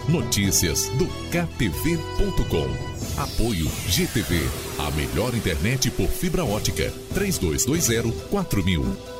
Notícias do KTV.com. Apoio GTV, a melhor internet por fibra ótica. 3220-4000.